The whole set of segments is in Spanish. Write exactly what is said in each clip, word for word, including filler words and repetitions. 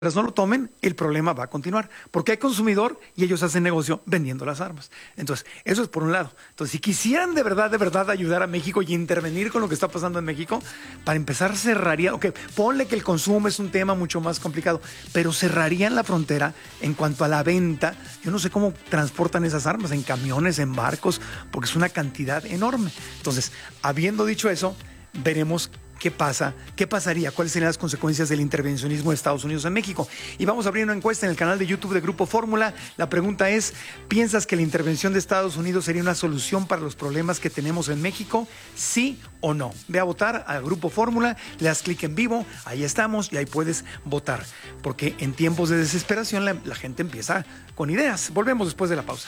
no lo tomen, el problema va a continuar, porque hay consumidor y ellos hacen negocio vendiendo las armas. Entonces, eso es por un lado. Entonces, si quisieran de verdad, de verdad ayudar a México y intervenir con lo que está pasando en México, para empezar cerraría, ok, ponle que el consumo es un tema mucho más complicado, pero cerrarían la frontera en cuanto a la venta. Yo no sé cómo transportan esas armas, en camiones, en barcos, porque es una cantidad enorme. Entonces, habiendo dicho eso, veremos ¿Qué pasa? ¿Qué pasaría? ¿Cuáles serían las consecuencias del intervencionismo de Estados Unidos en México? Y vamos a abrir una encuesta en el canal de YouTube de Grupo Fórmula. La pregunta es, ¿piensas que la intervención de Estados Unidos sería una solución para los problemas que tenemos en México? ¿Sí o no? Ve a votar a Grupo Fórmula, le das clic en vivo, ahí estamos y ahí puedes votar. Porque en tiempos de desesperación la, la gente empieza con ideas. Volvemos después de la pausa.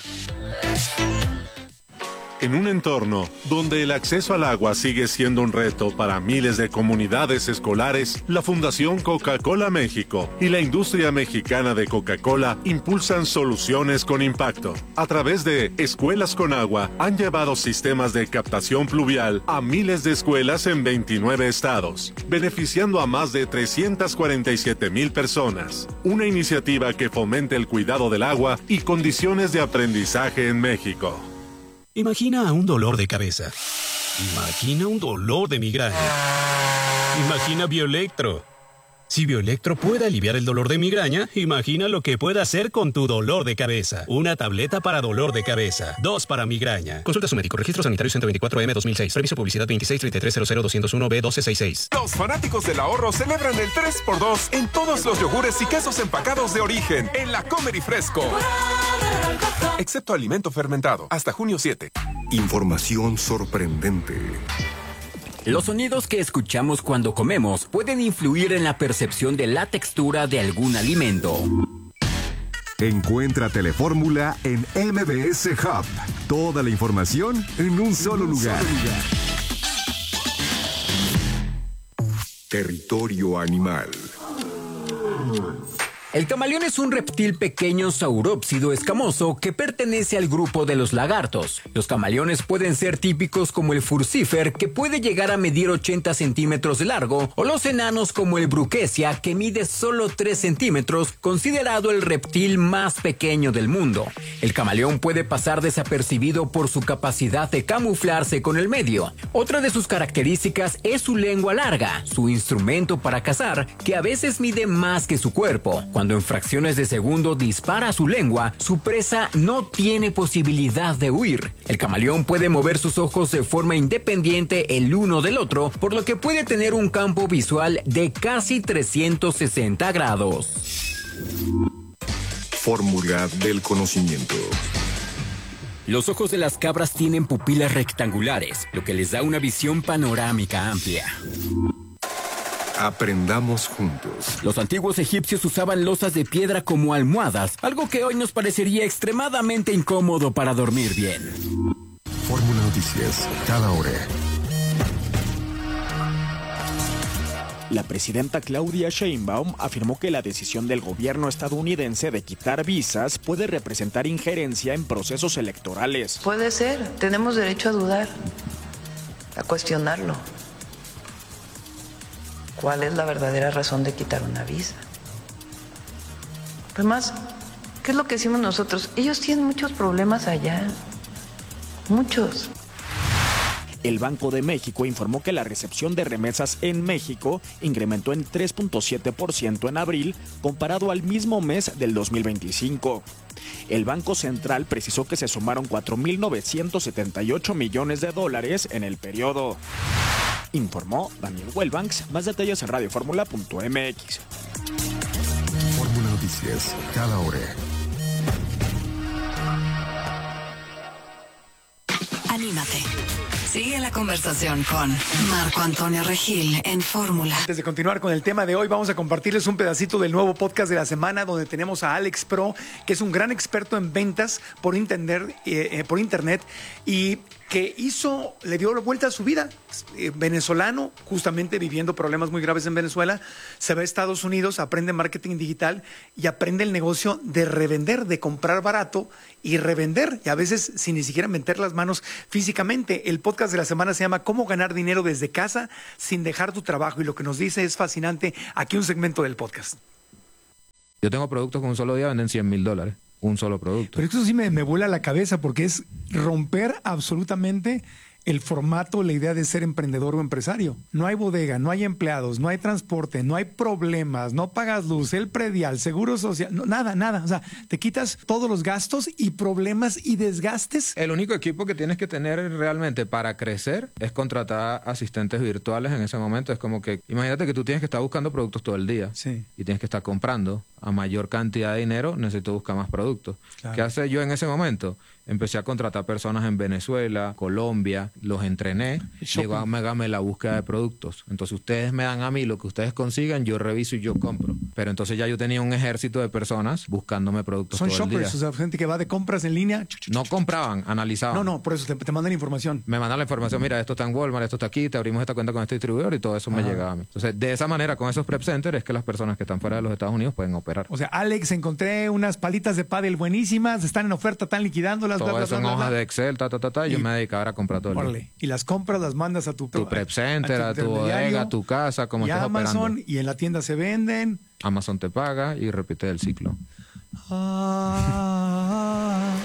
En un entorno donde el acceso al agua sigue siendo un reto para miles de comunidades escolares, la Fundación Coca-Cola México y la industria mexicana de Coca-Cola impulsan soluciones con impacto. A través de Escuelas con Agua, han llevado sistemas de captación pluvial a miles de escuelas en veintinueve estados, beneficiando a más de trescientas cuarenta y siete mil personas. Una iniciativa que fomente el cuidado del agua y condiciones de aprendizaje en México. Imagina un dolor de cabeza. Imagina un dolor de migraña. Imagina Bioelectro. Si Bioelectro puede aliviar el dolor de migraña, imagina lo que puede hacer con tu dolor de cabeza. Una tableta para dolor de cabeza. Dos para migraña. Consulta a su médico. Registro Sanitario ciento veinticuatro M dos mil seis. Permiso publicidad veintiséis treinta y tres cero cero doscientos uno B doce sesenta y seis. Los fanáticos del ahorro celebran el tres por dos en todos los yogures y quesos empacados de origen en la Comer y Fresco. Excepto alimento fermentado. Hasta junio siete. Información sorprendente. Los sonidos que escuchamos cuando comemos pueden influir en la percepción de la textura de algún alimento. Encuentra Telefórmula en M B S Hub. Toda la información en un solo lugar. Territorio animal. El camaleón es un reptil pequeño saurópsido escamoso que pertenece al grupo de los lagartos. Los camaleones pueden ser típicos como el furcifer, que puede llegar a medir ochenta centímetros de largo, o los enanos como el bruquesia, que mide solo tres centímetros, considerado el reptil más pequeño del mundo. El camaleón puede pasar desapercibido por su capacidad de camuflarse con el medio. Otra de sus características es su lengua larga, su instrumento para cazar, que a veces mide más que su cuerpo. Cuando en fracciones de segundo dispara su lengua, su presa no tiene posibilidad de huir. El camaleón puede mover sus ojos de forma independiente el uno del otro, por lo que puede tener un campo visual de casi trescientos sesenta grados. Fórmula del conocimiento. Los ojos de las cabras tienen pupilas rectangulares, lo que les da una visión panorámica amplia. Aprendamos juntos. Los antiguos egipcios usaban losas de piedra como almohadas, algo que hoy nos parecería extremadamente incómodo para dormir bien. Fórmula Noticias, cada hora. La presidenta Claudia Sheinbaum afirmó que la decisión del gobierno estadounidense de quitar visas puede representar injerencia en procesos electorales. Puede ser, tenemos derecho a dudar, a cuestionarlo. ¿Cuál es la verdadera razón de quitar una visa? Además, ¿qué es lo que decimos nosotros? Ellos tienen muchos problemas allá, muchos. El Banco de México informó que la recepción de remesas en México incrementó en tres punto siete por ciento en abril comparado al mismo mes del dos mil veinticinco. El Banco Central precisó que se sumaron cuatro mil novecientos setenta y ocho millones de dólares en el periodo. Informó Daniel Wellbanks. Más detalles en radio fórmula punto m x. Fórmula Noticias, cada hora. Anímate. Sigue la conversación con Marco Antonio Regil en Fórmula. Antes de continuar con el tema de hoy, vamos a compartirles un pedacito del nuevo podcast de la semana, donde tenemos a Alex Pro, que es un gran experto en ventas por internet, eh, eh, por internet y que hizo, le dio la vuelta a su vida. Eh, venezolano, justamente viviendo problemas muy graves en Venezuela, se va a Estados Unidos, aprende marketing digital y aprende el negocio de revender, de comprar barato y revender, y a veces sin ni siquiera meter las manos físicamente. El podcast de la semana se llama ¿Cómo ganar dinero desde casa sin dejar tu trabajo? Y lo que nos dice es fascinante. Aquí un segmento del podcast. Yo tengo productos que un solo día venden cien mil dólares. Un solo producto. Pero esto sí me, me vuela la cabeza porque es romper absolutamente el formato, la idea de ser emprendedor o empresario. No hay bodega, no hay empleados, no hay transporte, no hay problemas, no pagas luz, el predial, seguro social, no, nada, nada. O sea, te quitas todos los gastos y problemas y desgastes. El único equipo que tienes que tener realmente para crecer es contratar asistentes virtuales en ese momento. Es como que, imagínate que tú tienes que estar buscando productos todo el día. Sí. Y tienes que estar comprando a mayor cantidad de dinero, necesito buscar más productos. Claro. ¿Qué hace yo en ese momento? Empecé a contratar personas en Venezuela, Colombia, los entrené, llegó a megarme la búsqueda de productos. Entonces ustedes me dan a mí lo que ustedes consigan, yo reviso y yo compro. Pero entonces ya yo tenía un ejército de personas buscándome productos todo el día. Son shoppers, o sea, gente que va de compras en línea. No compraban, analizaban. No, no, por eso te, te mandan información. Me mandan la información, mira, esto está en Walmart, esto está aquí, te abrimos esta cuenta con este distribuidor y todo eso Ajá. me llegaba a mí. Entonces, de esa manera, con esos prep centers, es que las personas que están fuera de los Estados Unidos pueden operar. O sea, Alex, encontré unas palitas de pádel buenísimas, están en oferta, están liquidándolas. Todo bla, bla, eso en bla, hojas bla. de Excel, ta, ta, ta, ta, y yo me dedicaba a comprar todo el Órale. día. Y las compras las mandas a tu, tu prep center, a tu, a tu bodega, a tu casa, como y estés Amazon, operando. Y en la tienda se venden. Amazon te paga y repite el ciclo. Ah.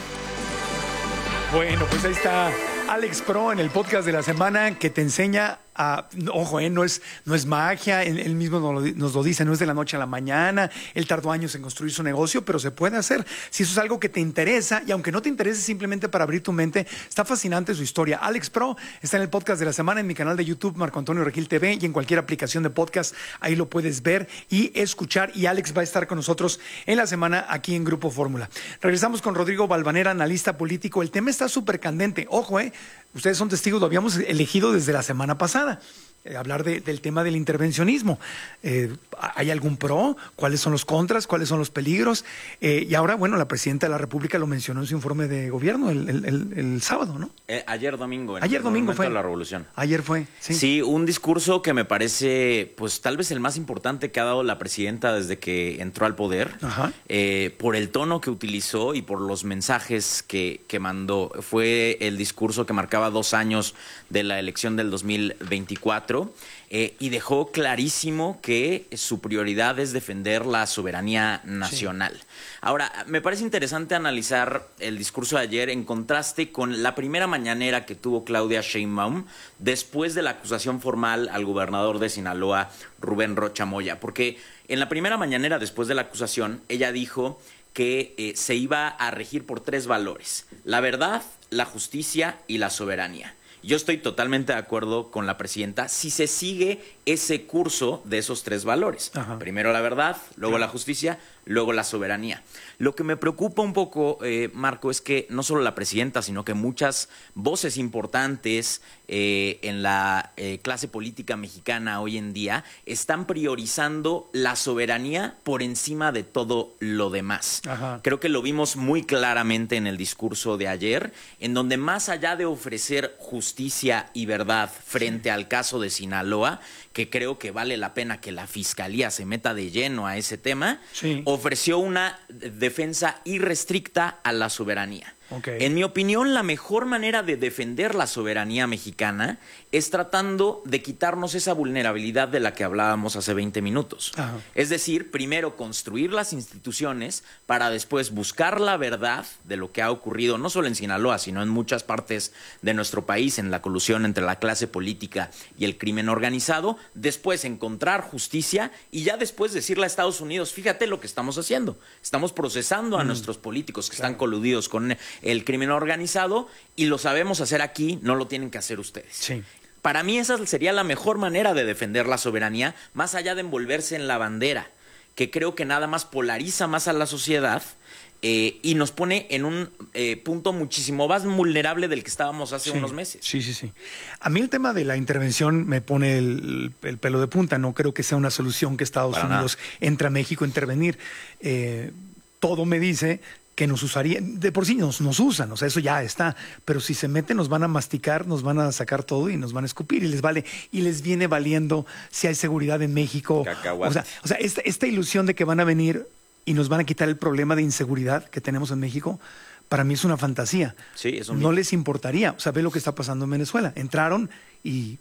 Bueno, pues ahí está Alex Pro en el podcast de la semana que te enseña a, ojo, eh, no es, no es magia, él, él mismo nos lo, nos lo dice, no es de la noche a la mañana, él tardó años en construir su negocio, pero se puede hacer. Si eso es algo que te interesa, y aunque no te interese simplemente para abrir tu mente, está fascinante su historia. Alex Pro está en el podcast de la semana en mi canal de YouTube, Marco Antonio Regil T V, y en cualquier aplicación de podcast, ahí lo puedes ver y escuchar, y Alex va a estar con nosotros en la semana aquí en Grupo Fórmula. Regresamos con Rodrigo Valvanera, analista político. El tema está súper candente, ojo, eh, ustedes son testigos, lo habíamos elegido desde la semana pasada. Eh, hablar de, del tema del intervencionismo. Eh, ¿Hay algún pro? ¿Cuáles son los contras? ¿Cuáles son los peligros? Eh, y ahora, bueno, la presidenta de la República lo mencionó en su informe de gobierno el, el, el, el sábado, ¿no? Eh, ayer domingo. En ayer el domingo fue. De la Revolución. Ayer fue, sí. Sí, un discurso que me parece, pues tal vez el más importante que ha dado la presidenta desde que entró al poder. Ajá. Eh, por el tono que utilizó y por los mensajes que, que mandó. Fue el discurso que marcaba dos años de la elección del dos mil veinticuatro. Eh, y dejó clarísimo que su prioridad es defender la soberanía nacional. Sí. Ahora, me parece interesante analizar el discurso de ayer en contraste con la primera mañanera que tuvo Claudia Sheinbaum después de la acusación formal al gobernador de Sinaloa, Rubén Rocha Moya, porque en la primera mañanera después de la acusación, ella dijo que eh, se iba a regir por tres valores: la verdad, la justicia y la soberanía. Yo estoy totalmente de acuerdo con la presidenta si se sigue ese curso de esos tres valores. Ajá. Primero la verdad, luego Ajá. la justicia, luego la soberanía. Lo que me preocupa un poco, eh, Marco, es que no solo la presidenta, sino que muchas voces importantes eh, en la eh, clase política mexicana hoy en día están priorizando la soberanía por encima de todo lo demás. Ajá. Creo que lo vimos muy claramente en el discurso de ayer, en donde más allá de ofrecer justicia y verdad frente sí. al caso de Sinaloa, que creo que vale la pena que la Fiscalía se meta de lleno a ese tema, sí. ofreció una defensa irrestricta a la soberanía. Okay. En mi opinión, la mejor manera de defender la soberanía mexicana es tratando de quitarnos esa vulnerabilidad de la que hablábamos hace veinte minutos. Ajá. Es decir, primero construir las instituciones para después buscar la verdad de lo que ha ocurrido, no solo en Sinaloa, sino en muchas partes de nuestro país, en la colusión entre la clase política y el crimen organizado, después encontrar justicia y ya después decirle a Estados Unidos, fíjate lo que estamos haciendo, estamos procesando a mm. nuestros políticos que claro. están coludidos con el crimen organizado y lo sabemos hacer aquí, no lo tienen que hacer ustedes. Sí. Para mí esa sería la mejor manera de defender la soberanía, más allá de envolverse en la bandera, que creo que nada más polariza más a la sociedad eh, y nos pone en un eh, punto muchísimo más vulnerable del que estábamos hace sí, unos meses. Sí, sí, sí. A mí el tema de la intervención me pone el, el pelo de punta. No creo que sea una solución que Estados Para Unidos nada. entre a México a intervenir. Eh, todo me dice que nos usarían, de por sí nos, nos usan, o sea, eso ya está, pero si se meten nos van a masticar, nos van a sacar todo y nos van a escupir y les vale, y les viene valiendo si hay seguridad en México. Cacahuate. O sea, o sea esta, esta ilusión de que van a venir y nos van a quitar el problema de inseguridad que tenemos en México, para mí es una fantasía. Sí, es un no les importaría, o sea, ve lo que está pasando en Venezuela, entraron y, y,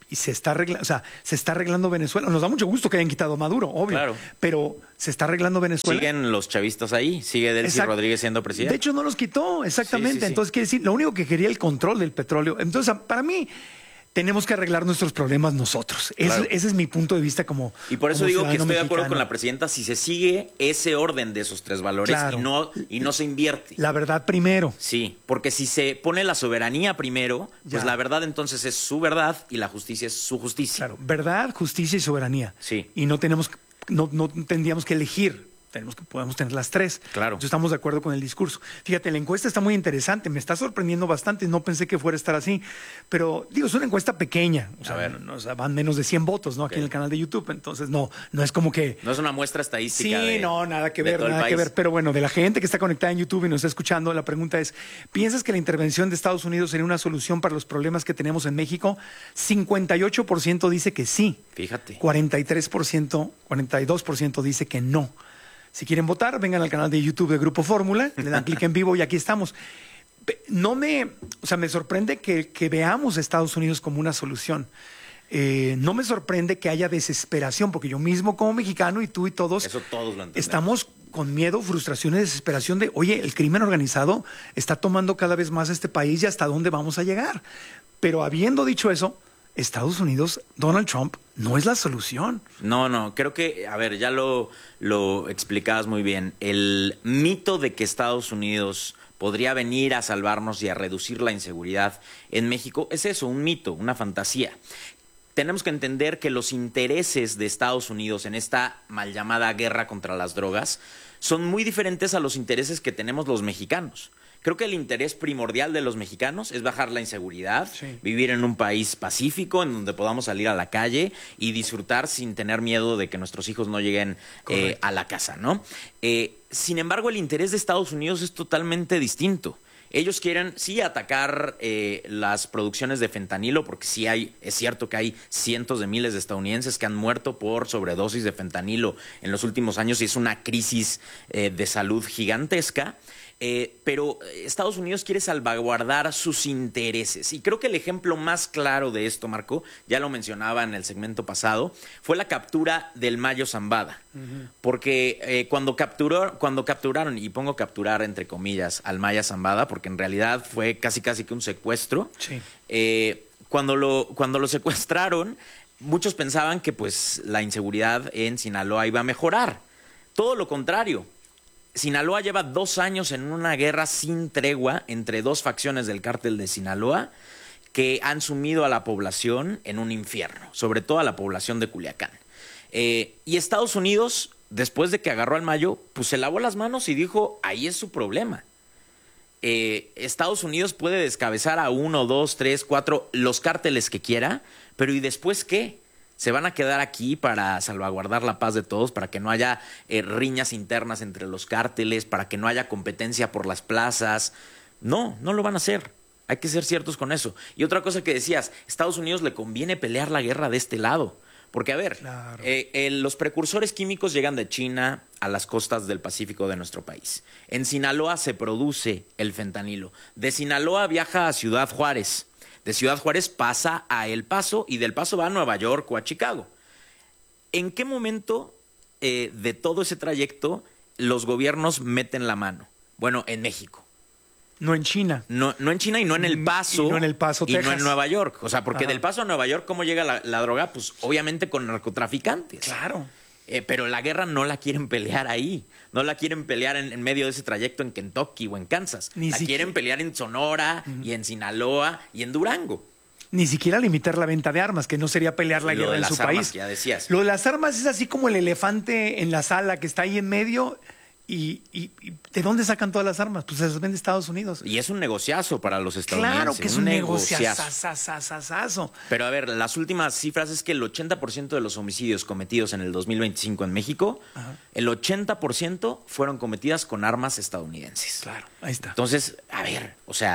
y se está arreglando, o sea, se está arreglando Venezuela. Nos da mucho gusto que hayan quitado a Maduro, obvio. Claro. Pero se está arreglando Venezuela. Siguen los chavistas ahí, sigue Delcy Exacto. Rodríguez siendo presidente. De hecho, no los quitó, exactamente. Sí, sí, sí. Entonces, quiere decir, lo único que quería el control del petróleo. Entonces, para mí, tenemos que arreglar nuestros problemas nosotros. Claro. Ese, ese es mi punto de vista como. Y por eso como digo que ciudadano estoy de acuerdo mexicano. con la presidenta si se sigue ese orden de esos tres valores Claro. y no y no se invierte. La verdad primero. Sí, porque si se pone la soberanía primero, pues Ya. la verdad entonces es su verdad y la justicia es su justicia. Claro, verdad, justicia y soberanía. Sí. Y no tenemos, no, no tendríamos que elegir. Tenemos que podemos tener las tres. Claro. Entonces estamos de acuerdo con el discurso. Fíjate, la encuesta está muy interesante. Me está sorprendiendo bastante. No pensé que fuera a estar así. Pero digo, es una encuesta pequeña. O sea, A ver. no- o sea, van menos de cien votos, ¿no? Aquí Ok. en el canal de YouTube. Entonces no, no es como que. No es una muestra estadística. Sí, de- no, nada que de ver, todo el nada que país. ver. Pero bueno, de la gente que está conectada en YouTube y nos está escuchando, la pregunta es: ¿piensas que la intervención de Estados Unidos sería una solución para los problemas que tenemos en México? cincuenta y ocho por ciento dice que sí. Fíjate. cuarenta y tres por ciento, cuarenta y dos por ciento dice que no. Si quieren votar, vengan al canal de YouTube de Grupo Fórmula, le dan clic en vivo y aquí estamos. Pe- No me, o sea, me sorprende que, que veamos a Estados Unidos como una solución. Eh, no me sorprende que haya desesperación, porque yo mismo como mexicano y tú y todos Eso todos lo entendemos. estamos con miedo, frustración y desesperación de, oye, el crimen organizado está tomando cada vez más este país y hasta dónde vamos a llegar. Pero habiendo dicho eso, Estados Unidos, Donald Trump, no es la solución. No, no, creo que, a ver, ya lo, lo explicabas muy bien. El mito de que Estados Unidos podría venir a salvarnos y a reducir la inseguridad en México es eso, un mito, una fantasía. Tenemos que entender que los intereses de Estados Unidos en esta mal llamada guerra contra las drogas son muy diferentes a los intereses que tenemos los mexicanos. Creo que el interés primordial de los mexicanos es bajar la inseguridad, Sí. vivir en un país pacífico en donde podamos salir a la calle y disfrutar sin tener miedo de que nuestros hijos no lleguen eh, a la casa, ¿no? Eh, sin embargo, el interés de Estados Unidos es totalmente distinto. Ellos quieren, sí, atacar eh, las producciones de fentanilo, porque sí hay, es cierto que hay cientos de miles de estadounidenses que han muerto por sobredosis de fentanilo en los últimos años y es una crisis eh, de salud gigantesca. Eh, pero Estados Unidos quiere salvaguardar sus intereses. Y creo que el ejemplo más claro de esto, Marco, ya lo mencionaba en el segmento pasado, fue la captura del Mayo Zambada. Uh-huh. Porque eh, cuando, capturó, cuando capturaron, y pongo capturar entre comillas, al Maya Zambada, porque en realidad fue casi casi que un secuestro, Sí. eh, cuando, lo, cuando lo secuestraron, muchos pensaban que pues la inseguridad en Sinaloa iba a mejorar. Todo lo contrario. Sinaloa lleva dos años en una guerra sin tregua entre dos facciones del cártel de Sinaloa que han sumido a la población en un infierno, sobre todo a la población de Culiacán. Eh, y Estados Unidos, después de que agarró al Mayo, pues se lavó las manos y dijo, ahí es su problema. Eh, Estados Unidos puede descabezar a uno, dos, tres, cuatro, los cárteles que quiera, pero ¿y después qué? ¿Se van a quedar aquí para salvaguardar la paz de todos, para que no haya eh, riñas internas entre los cárteles, para que no haya competencia por las plazas? No, no lo van a hacer. Hay que ser ciertos con eso. Y otra cosa que decías, Estados Unidos le conviene pelear la guerra de este lado. Porque, a ver, Claro. eh, eh, los precursores químicos llegan de China a las costas del Pacífico de nuestro país. En Sinaloa se produce el fentanilo. De Sinaloa viaja a Ciudad Juárez. De Ciudad Juárez pasa a El Paso y del Paso va a Nueva York o a Chicago. ¿En qué momento eh, de todo ese trayecto los gobiernos meten la mano? Bueno, en México. No en China. No, no en China y no en El Paso. Y no en El Paso, y no Texas. en Nueva York. O sea, porque Ajá. del Paso a Nueva York, ¿cómo llega la, la droga? Pues obviamente con narcotraficantes. Claro. Eh, pero la guerra no la quieren pelear ahí. No la quieren pelear en, en medio de ese trayecto en Kentucky o en Kansas. Ni la siquiera- quieren pelear en Sonora uh-huh. y en Sinaloa y en Durango. Ni siquiera limitar la venta de armas, que no sería pelear la Y lo guerra de en las su armas país. que ya decías. Lo de las armas es así como el elefante en la sala que está ahí en medio. Y, y, y ¿de dónde sacan todas las armas? Pues se las vende Estados Unidos. Y es un negociazo para los estadounidenses. Claro que es un, un negociazo. negociazazazazo. Pero a ver, las últimas cifras es que el ochenta por ciento de los homicidios cometidos en el dos mil veinticinco en México, Ajá. el ochenta por ciento fueron cometidas con armas estadounidenses. Claro, ahí está. Entonces, a ver, o sea,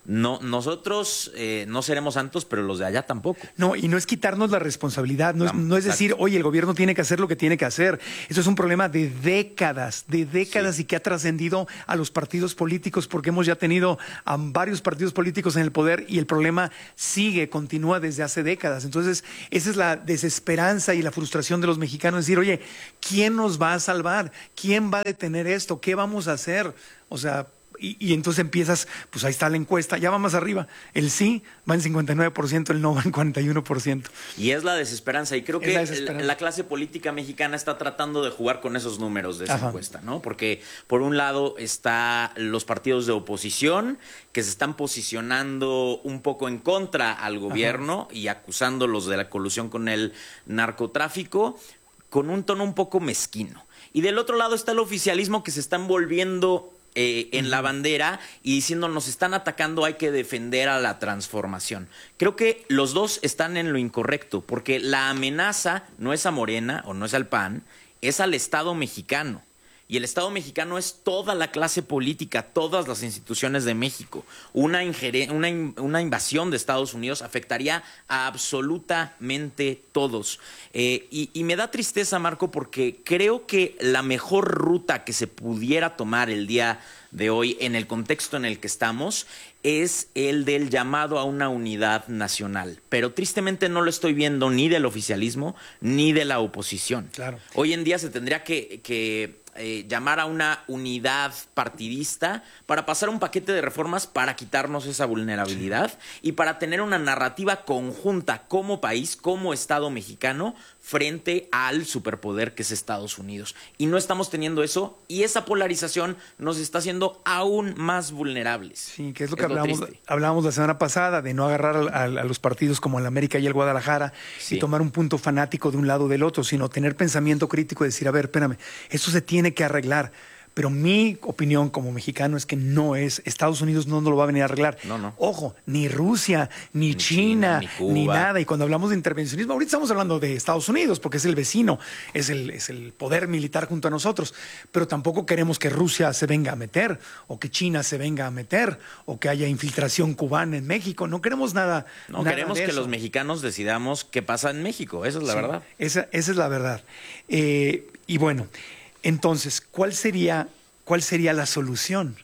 no, nosotros eh, no seremos santos, pero los de allá tampoco. No, y no es quitarnos la responsabilidad, no es, no es decir, oye, el gobierno tiene que hacer lo que tiene que hacer. Eso es un problema de décadas, de décadas sí. y que ha trascendido a los partidos políticos porque hemos ya tenido a varios partidos políticos en el poder y el problema sigue, continúa desde hace décadas. Entonces, esa es la desesperanza y la frustración de los mexicanos, decir, oye, ¿quién nos va a salvar? ¿Quién va a detener esto? ¿Qué vamos a hacer? O sea... Y, y entonces empiezas, pues ahí está la encuesta, ya va más arriba. El sí va en cincuenta y nueve por ciento, el no va en cuarenta y uno por ciento. Y es la desesperanza. Y creo es que la, la clase política mexicana está tratando de jugar con esos números de esa Ajá. encuesta, ¿no? Porque por un lado está los partidos de oposición que se están posicionando un poco en contra al gobierno Ajá. y acusándolos de la colusión con el narcotráfico con un tono un poco mezquino. Y del otro lado está el oficialismo que se están volviendo... Eh, en la bandera y diciendo nos están atacando, hay que defender a la transformación. Creo que los dos están en lo incorrecto, porque la amenaza no es a Morena o no es al P A N, es al Estado mexicano. Y el Estado mexicano es toda la clase política, todas las instituciones de México. Una, ingeren- una, in- una invasión de Estados Unidos afectaría a absolutamente todos. Eh, y, y me da tristeza, Marco, porque creo que la mejor ruta que se pudiera tomar el día de hoy en el contexto en el que estamos es el del llamado a una unidad nacional. Pero tristemente no lo estoy viendo ni del oficialismo ni de la oposición. Claro. Hoy en día se tendría que... que Eh, llamar a una unidad partidista para pasar un paquete de reformas para quitarnos esa vulnerabilidad sí. y para tener una narrativa conjunta como país, como Estado mexicano, frente al superpoder que es Estados Unidos. Y no estamos teniendo eso, y esa polarización nos está haciendo aún más vulnerables. Sí, que es lo que es hablábamos, lo hablábamos la semana pasada, de no agarrar a, a, a los partidos como el América y el Guadalajara sí. y tomar un punto fanático de un lado o del otro, sino tener pensamiento crítico y decir, a ver, espérame, eso se tiene que arreglar. Pero mi opinión como mexicano es que no es, Estados Unidos no nos lo va a venir a arreglar. No, no. Ojo, ni Rusia, ni, ni China, China ni, ni nada. Y cuando hablamos de intervencionismo, ahorita estamos hablando de Estados Unidos, porque es el vecino, es el, es el poder militar junto a nosotros. Pero tampoco queremos que Rusia se venga a meter, o que China se venga a meter, o que haya infiltración cubana en México. No queremos nada. No nada queremos de que eso. los mexicanos decidamos qué pasa en México. Esa es la sí, verdad. Esa, esa es la verdad. Eh, y bueno. Entonces, ¿cuál sería, cuál sería la solución?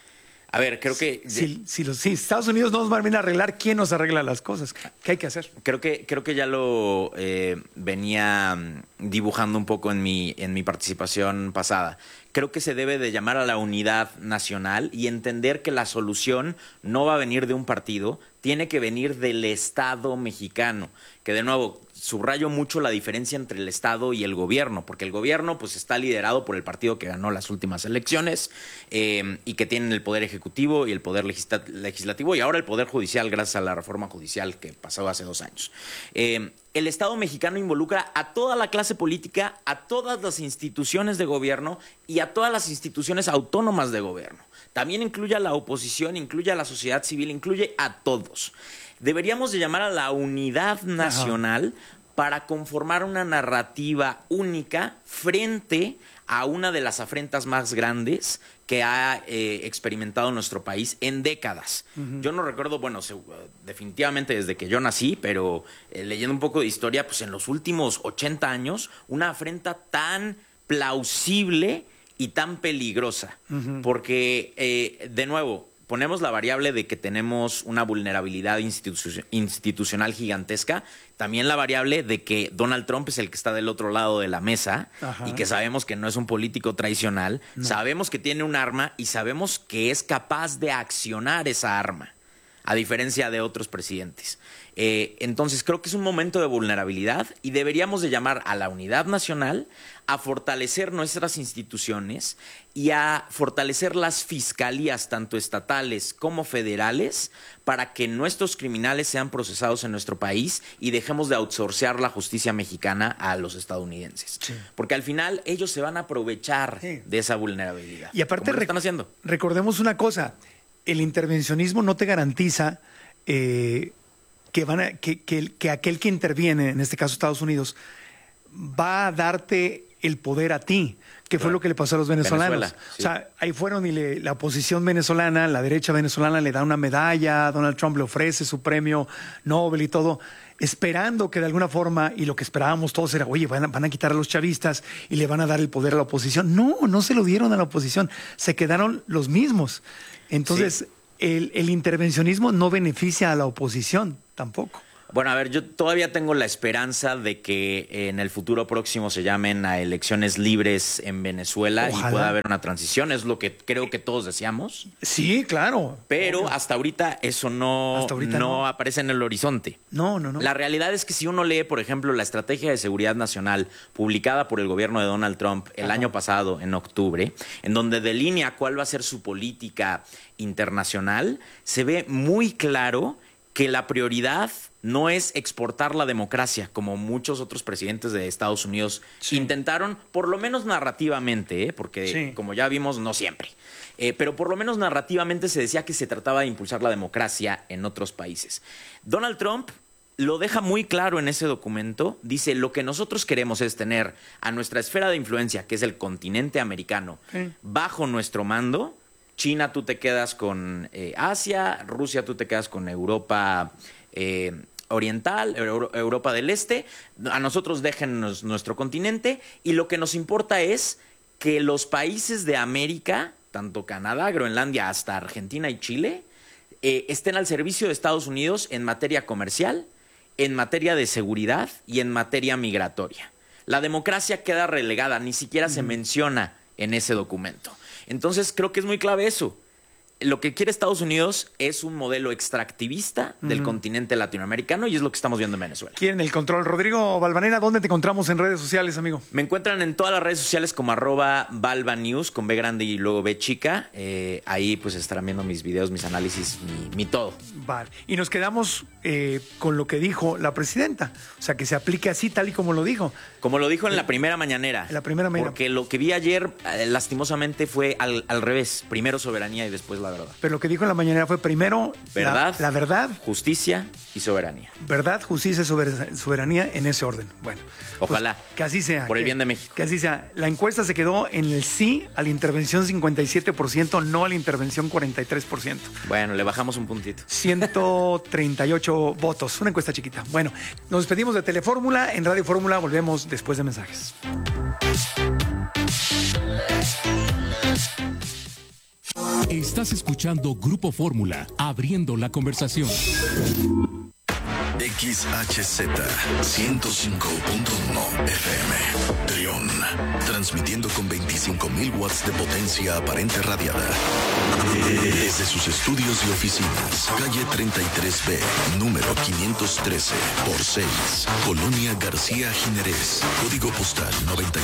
A ver, creo que... Si, si, los, si Estados Unidos no nos va a venir a arreglar, ¿quién nos arregla las cosas? ¿Qué hay que hacer? Creo que, creo que ya lo eh, venía dibujando un poco en mi, en mi participación pasada. Creo que se debe de llamar a la unidad nacional y entender que la solución no va a venir de un partido, tiene que venir del Estado mexicano. Que de nuevo, subrayo mucho la diferencia entre el Estado y el gobierno, porque el gobierno pues está liderado por el partido que ganó las últimas elecciones eh, y que tienen el poder ejecutivo y el poder legisla- legislativo y ahora el poder judicial gracias a la reforma judicial que pasó hace dos años. Eh, el Estado mexicano involucra a toda la clase política, a todas las instituciones de gobierno y a todas las instituciones autónomas de gobierno. También incluye a la oposición, incluye a la sociedad civil, incluye a todos. Deberíamos de llamar a la unidad nacional Ajá. para conformar una narrativa única frente a una de las afrentas más grandes que ha eh, experimentado nuestro país en décadas. Uh-huh. Yo no recuerdo, bueno, se, definitivamente desde que yo nací, pero eh, leyendo un poco de historia, pues en los últimos ochenta años, una afrenta tan plausible y tan peligrosa. Uh-huh. Porque, eh, de nuevo, ponemos la variable de que tenemos una vulnerabilidad institu- institucional gigantesca, también la variable de que Donald Trump es el que está del otro lado de la mesa Ajá. y que sabemos que no es un político tradicional, no. sabemos que tiene un arma y sabemos que es capaz de accionar esa arma, a diferencia de otros presidentes. Eh, entonces creo que es un momento de vulnerabilidad y deberíamos de llamar a la unidad nacional, a fortalecer nuestras instituciones y a fortalecer las fiscalías, tanto estatales como federales, para que nuestros criminales sean procesados en nuestro país y dejemos de outsourcear la justicia mexicana a los estadounidenses. Sí. Porque al final ellos se van a aprovechar sí. de esa vulnerabilidad. Y aparte, ¿cómo lo están haciendo? Recordemos una cosa, el intervencionismo no te garantiza eh, que, van a, que, que, que aquel que interviene, en este caso Estados Unidos, va a darte el poder a ti. Que fue lo que le pasó a los venezolanos. Venezuela, sí. O sea, ahí fueron y le, la oposición venezolana, la derecha venezolana le da una medalla, Donald Trump le ofrece su premio Nobel y todo, esperando que de alguna forma, y lo que esperábamos todos era, oye, van a, van a quitar a los chavistas y le van a dar el poder a la oposición. No, no se lo dieron a la oposición, se quedaron los mismos. Entonces, sí. el, el intervencionismo no beneficia a la oposición tampoco. Bueno, a ver, yo todavía tengo la esperanza de que en el futuro próximo se llamen a elecciones libres en Venezuela. Ojalá. Y pueda haber una transición, es lo que creo que todos deseamos. Sí, claro. Pero obvio. hasta ahorita eso no, Hasta ahorita no, no aparece en el horizonte. No, no, no. La realidad es que si uno lee, por ejemplo, la Estrategia de Seguridad Nacional publicada por el gobierno de Donald Trump el Ajá. año pasado, en octubre, en donde delinea cuál va a ser su política internacional, se ve muy claro que la prioridad no es exportar la democracia, como muchos otros presidentes de Estados Unidos sí. intentaron, por lo menos narrativamente, ¿eh? porque sí. como ya vimos, no siempre. Eh, pero por lo menos narrativamente se decía que se trataba de impulsar la democracia en otros países. Donald Trump lo deja muy claro en ese documento. Dice, lo que nosotros queremos es tener a nuestra esfera de influencia, que es el continente americano, sí. bajo nuestro mando. China, tú te quedas con eh, Asia, Rusia, tú te quedas con Europa eh, Oriental, Euro, Europa del Este. A nosotros déjennos nuestro continente y lo que nos importa es que los países de América, tanto Canadá, Groenlandia, hasta Argentina y Chile, eh, estén al servicio de Estados Unidos en materia comercial, en materia de seguridad y en materia migratoria. La democracia queda relegada, ni siquiera se menciona en ese documento. Entonces creo que es muy clave eso. Lo que quiere Estados Unidos es un modelo extractivista del uh-huh. continente latinoamericano y es lo que estamos viendo en Venezuela. ¿Quién el control? Rodrigo Balvanera, ¿dónde te encontramos en redes sociales, amigo? Me encuentran en todas las redes sociales como arroba balvanews con B grande y luego B chica. Eh, ahí pues estarán viendo mis videos, mis análisis, mi, mi todo. Vale. Y nos quedamos eh, con lo que dijo la presidenta. O sea, que se aplique así tal y como lo dijo. Como lo dijo en la primera mañanera. En la primera mañanera. Porque lo que vi ayer, eh, lastimosamente, fue al, al revés. Primero soberanía y después la verdad. Pero lo que dijo en la mañanera fue primero verdad, la, la verdad, justicia y soberanía. Verdad, justicia y soberanía en ese orden. Bueno, ojalá. Pues, que así sea. Por el que, bien de México. Que así sea. La encuesta se quedó en el sí a la intervención cincuenta y siete por ciento, no a la intervención cuarenta y tres por ciento. Bueno, le bajamos un puntito. ciento treinta y ocho votos. Una encuesta chiquita. Bueno, nos despedimos de Telefórmula. En Radio Fórmula volvemos después de mensajes. Estás escuchando Grupo Fórmula, abriendo la conversación. X H Z ciento cinco punto uno F M Trión, transmitiendo con veinticinco mil watts de potencia aparente radiada desde sus estudios y oficinas, calle treinta y tres B, número quinientos trece por seis, Colonia García Jiménez, código postal noventa y